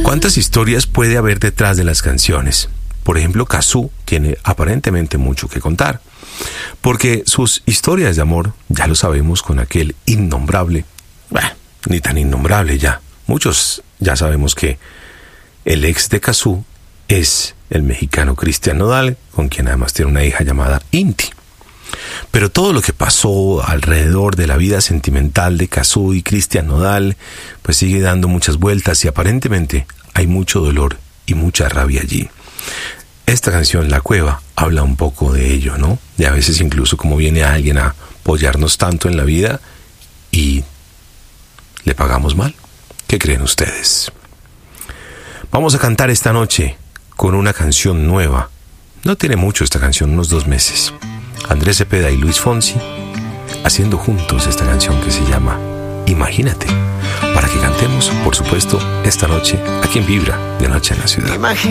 ¿Cuántas historias puede haber detrás de las canciones? Por ejemplo, Cazzu tiene aparentemente mucho que contar, porque sus historias de amor, ya lo sabemos con aquel innombrable, ni tan innombrable ya. Muchos ya sabemos que el ex de Cazzu es el mexicano Cristian Nodal, con quien además tiene una hija llamada Inti. Pero todo lo que pasó alrededor de la vida sentimental de Cazzu y Cristian Nodal, pues sigue dando muchas vueltas y aparentemente hay mucho dolor y mucha rabia allí. Esta canción, La Cueva, habla un poco de ello, ¿no? De a veces incluso como viene alguien a apoyarnos tanto en la vida y le pagamos mal. ¿Qué creen ustedes? Vamos a cantar esta noche con una canción nueva. No tiene mucho esta canción, unos 2 meses. Andrés Cepeda y Luis Fonsi haciendo juntos esta canción que se llama Imagínate, para que cantemos, por supuesto, esta noche aquí en Vibra de Noche en la Ciudad.